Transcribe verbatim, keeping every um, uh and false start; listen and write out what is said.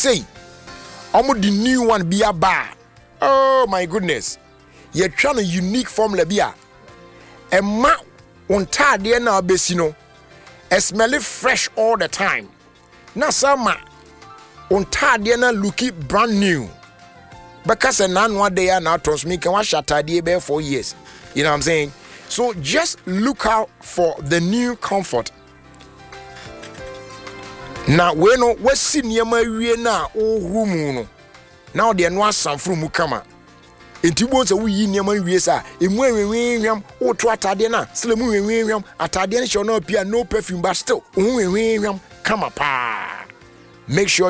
say almost the new one be a bar. Oh my goodness. You're trying a unique formula beer. A ma on tadia na besino. A smelly fresh all the time. Na sama on tadia na looky brand new. Because a nan one day now transmit can wash tadia bear for years. You know what I'm saying? So just look out for the new comfort. Now we know what senior we na oh room. Now they are no some from mukama. Inti bonse we yi niam wie sa emu enwenwem wo to atade na slemu enwenwem atade na show no pia no perfume but still enwenwem come pa. Make sure